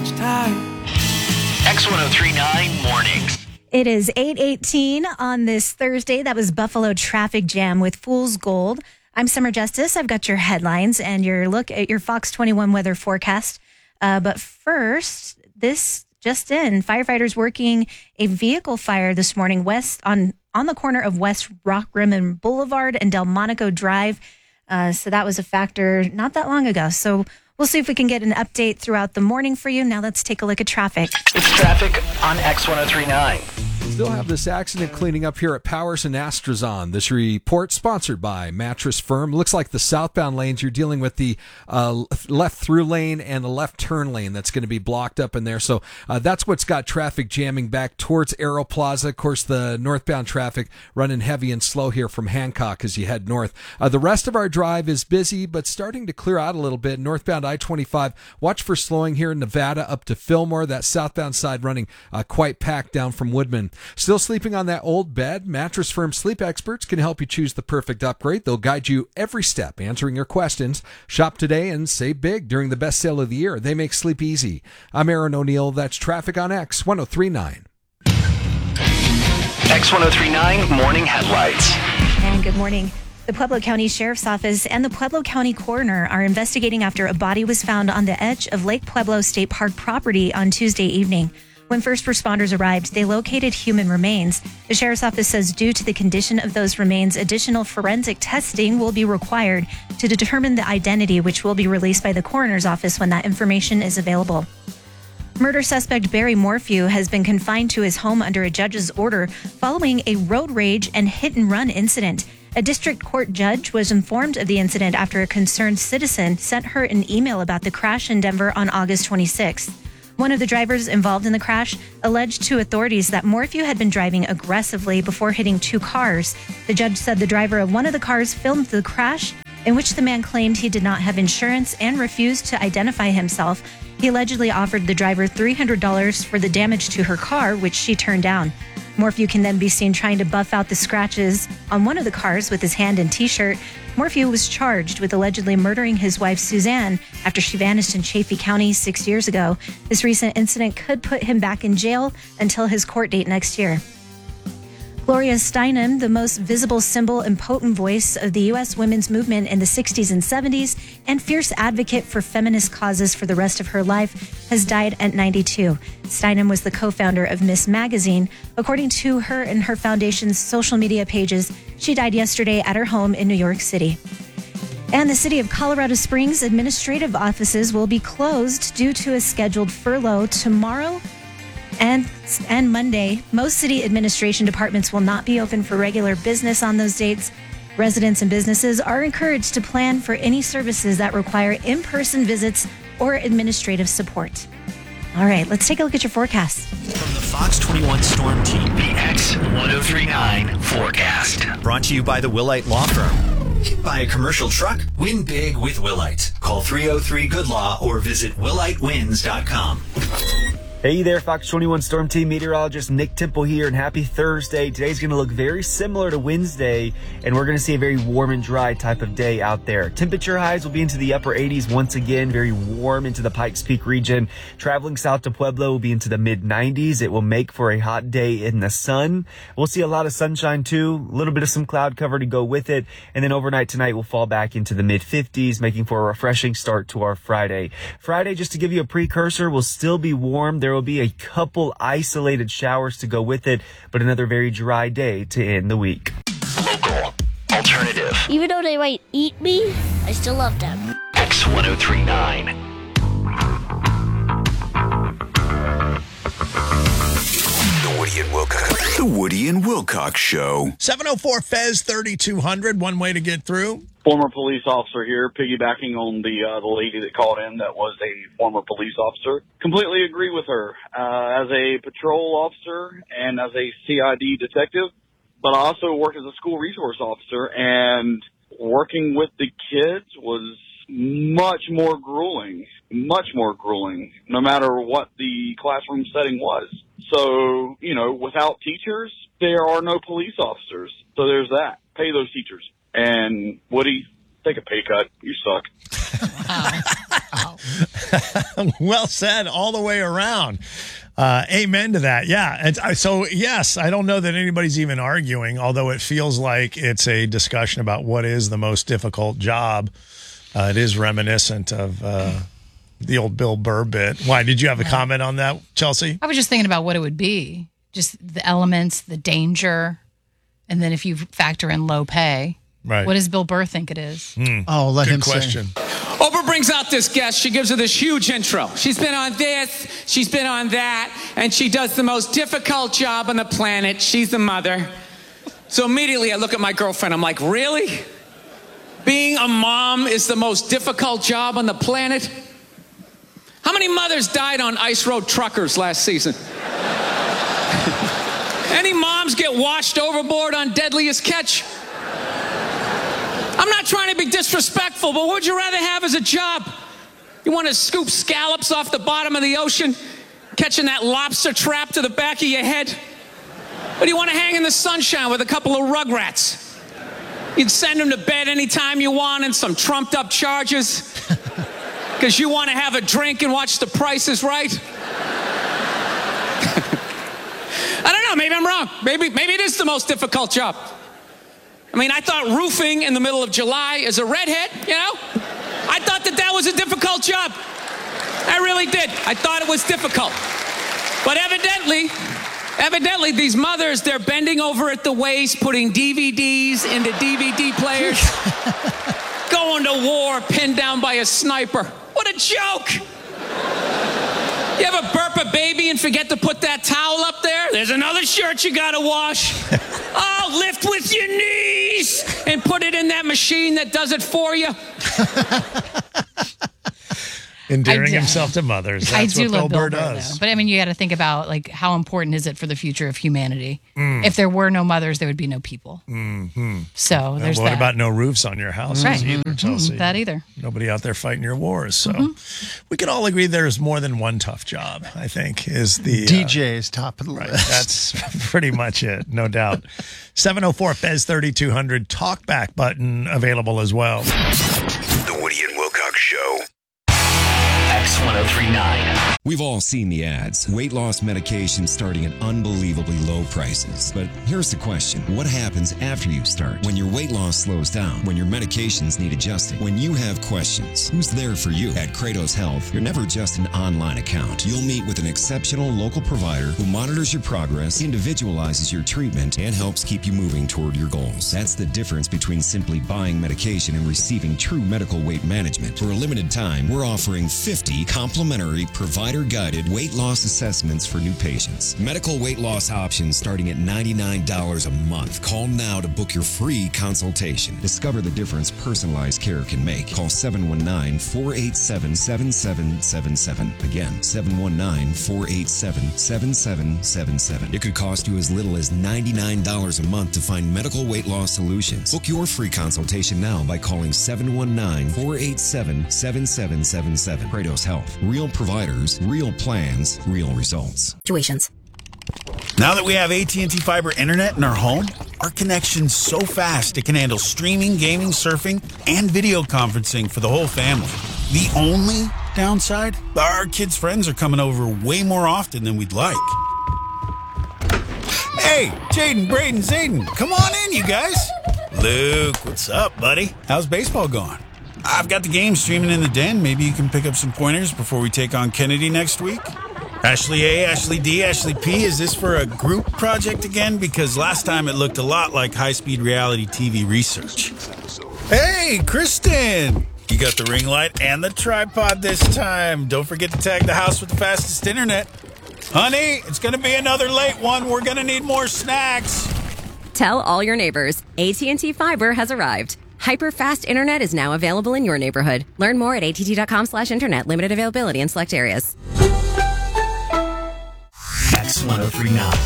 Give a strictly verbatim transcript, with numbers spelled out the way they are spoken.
much time. X ten thirty-nine Mornings. It is eight eighteen on this Thursday. That was Buffalo Traffic Jam with Fool's Gold. I'm Summer Justice. I've got your headlines and your look at your Fox twenty-one weather forecast. Uh, but first, this just in, firefighters working a vehicle fire this morning west on, on the corner of West Rockrimmon Boulevard and Delmonico Drive. Uh, so that was a factor not that long ago. So we'll see if we can get an update throughout the morning for you. Now let's take a look at traffic. It's traffic on X ten thirty-nine. Still have this accident cleaning up here at Powers and Astrazon. This report sponsored by Mattress Firm. Looks like the southbound lanes, you're dealing with the uh, left through lane and the left turn lane that's going to be blocked up in there. So uh, that's what's got traffic jamming back towards Aero Plaza. Of course, the northbound traffic running heavy and slow here from Hancock as you head north. Uh, the rest of our drive is busy, but starting to clear out a little bit. Northbound I twenty-five, watch for slowing here in Nevada up to Fillmore. That southbound side running uh, quite packed down from Woodman. Still sleeping on that old bed? Mattress Firm sleep experts can help you choose the perfect upgrade. They'll guide you every step, answering your questions. Shop today and save big during the best sale of the year. They make sleep easy. I'm Aaron O'Neill. That's traffic on X ten thirty-nine. X ten thirty-nine Morning Headlights. And good morning. The Pueblo County Sheriff's Office and the Pueblo County Coroner are investigating after a body was found on the edge of Lake Pueblo State Park property on Tuesday evening. When first responders arrived, they located human remains. The Sheriff's Office says due to the condition of those remains, additional forensic testing will be required to determine the identity, which will be released by the coroner's office when that information is available. Murder suspect Barry Morphew has been confined to his home under a judge's order following a road rage and hit-and-run incident. A district court judge was informed of the incident after a concerned citizen sent her an email about the crash in Denver on August twenty-sixth. One of the drivers involved in the crash alleged to authorities that Morphew had been driving aggressively before hitting two cars. The judge said the driver of one of the cars filmed the crash, in which the man claimed he did not have insurance and refused to identify himself. He allegedly offered the driver three hundred dollars for the damage to her car, which she turned down. Morphew can then be seen trying to buff out the scratches on one of the cars with his hand and T-shirt. Morphew was charged with allegedly murdering his wife, Suzanne, after she vanished in Chaffee County six years ago. This recent incident could put him back in jail until his court date next year. Gloria Steinem, the most visible symbol and potent voice of the U S women's movement in the sixties and seventies and fierce advocate for feminist causes for the rest of her life, has died at ninety-two. Steinem was the co-founder of Miss Magazine. According to her and her foundation's social media pages, she died yesterday at her home in New York City. And the city of Colorado Springs administrative offices will be closed due to a scheduled furlough tomorrow and and Monday. Most city administration departments will not be open for regular business on those dates. Residents and businesses are encouraged to plan for any services that require in-person visits or administrative support. All right, let's take a look at your forecast. From the Fox twenty-one Storm Team, the X ten thirty-nine forecast. Brought to you by the Willite Law Firm. Hit by a commercial truck? Win big with Willite. Call three oh three good law or visit willite wins dot com. Hey there, Fox twenty-one Storm Team meteorologist Nick Temple here, and happy Thursday. Today's going to look very similar to Wednesday, and we're going to see a very warm and dry type of day out there. Temperature highs will be into the upper eighties once again, very warm into the Pikes Peak region. Traveling south to Pueblo will be into the mid nineties. It will make for a hot day in the sun. We'll see a lot of sunshine too, a little bit of some cloud cover to go with it, and then overnight tonight we'll fall back into the mid fifties, making for a refreshing start to our Friday. Friday, just to give you a precursor, will still be warm. There There will be a couple isolated showers to go with it, but another very dry day to end the week. Local, alternative. Even though they might eat me, I still love them. X ten thirty-nine. The Woody and Wilcox. The Woody and Wilcox Show. seven oh four Fez thirty-two hundred, one way to get through. Former police officer here, piggybacking on the uh, the lady that called in that was a former police officer. Completely agree with her. Uh, as a patrol officer and as a C I D detective, but I also worked as a school resource officer, and working with the kids was much more grueling, much more grueling, no matter what the classroom setting was. So, you know, without teachers, there are no police officers. So there's that. Pay those teachers. And Woody, take a pay cut. You suck. Wow. Well said all the way around. Uh, amen to that. Yeah. And I- so, yes, I don't know that anybody's even arguing, although it feels like it's a discussion about what is the most difficult job. Uh, it is reminiscent of uh, the old Bill Burr bit. Why? Did you have a comment on that, Chelsea? I was just thinking about what it would be. Just the elements, the danger, and then if you factor in low pay, Right. what does Bill Burr think it is? Oh, let Good him question. say. Oprah brings out this guest. She gives her this huge intro. She's been on this, she's been on that, and she does the most difficult job on the planet. She's a mother. So immediately I look at my girlfriend. I'm like, really? Being a mom is the most difficult job on the planet? How many mothers died on ice road truckers last season? Any moms get washed overboard on Deadliest Catch? I'm not trying to be disrespectful, but what would you rather have as a job? You want to scoop scallops off the bottom of the ocean, catching that lobster trap to the back of your head? Or do you want to hang in the sunshine with a couple of rugrats? You'd send them to bed anytime you want and some trumped up charges because you want to have a drink and watch The Price is Right? I don't know, maybe I'm wrong. Maybe, maybe it is the most difficult job. I mean, I thought roofing in the middle of July as a redhead, you know? I thought that that was a difficult job. I really did. I thought it was difficult. But evidently, evidently, these mothers, they're bending over at the waist, putting D V Ds into D V D players, going to war pinned down by a sniper. What a joke! You ever burp a baby and forget to put that towel up there? There's another shirt you gotta wash. Oh, lift with your knees and put it in that machine that does it for you. Endearing do- himself to mothers. I That's do what love Bill Burr Bill Burr, does. though. But I mean, you got to think about like how important is it for the future of humanity? Mm. If there were no mothers, there would be no people. Mm-hmm. So there's what that. about no roofs on your houses Right. either, Chelsea? Mm, that either. Nobody out there fighting your wars. So Mm-hmm. we can all agree there's more than one tough job, I think, is the... D J is top of the Right, list. that's pretty much it, no doubt. seven oh four Fez thirty-two hundred talkback button available as well. The Woody and Wilcox Show. X ten thirty-nine. We've all seen the ads. Weight loss medication starting at unbelievably low prices. But here's the question. What happens after you start? When your weight loss slows down? When your medications need adjusting? When you have questions? Who's there for you? At Kratos Health, you're never just an online account. You'll meet with an exceptional local provider who monitors your progress, individualizes your treatment, and helps keep you moving toward your goals. That's the difference between simply buying medication and receiving true medical weight management. For a limited time, we're offering fifty complimentary provider-guided weight loss assessments for new patients. Medical weight loss options starting at ninety-nine dollars a month. Call now to book your free consultation. Discover the difference personalized care can make. Call seven one nine, four eight seven, seven seven seven seven. Again, seven one nine, four eight seven, seven seven seven seven. It could cost you as little as ninety-nine dollars a month to find medical weight loss solutions. Book your free consultation now by calling seven one nine, four eight seven, seven seven seven seven. Kratos Health. Real providers, real plans, real results. Situations. Now that we have A T and T Fiber Internet in our home, our connection's so fast it can handle streaming, gaming, surfing, and video conferencing for the whole family. The only downside? Our kids' friends are coming over way more often than we'd like. Hey, Jaden, Braden, Zayden, come on in, you guys. Luke, what's up, buddy? How's baseball going? I've got the game streaming in the den. Maybe you can pick up some pointers before we take on Kennedy next week. Ashley A, Ashley D, Ashley P, is this for a group project again? Because last time it looked a lot like high-speed reality T V research. Hey, Kristen! You got the ring light and the tripod this time. Don't forget to tag the house with the fastest internet. Honey, it's going to be another late one. We're going to need more snacks. Tell all your neighbors, A T and T Fiber has arrived. Hyper-fast internet is now available in your neighborhood. Learn more at att.com slash internet. Limited availability in select areas. X ten thirty-nine.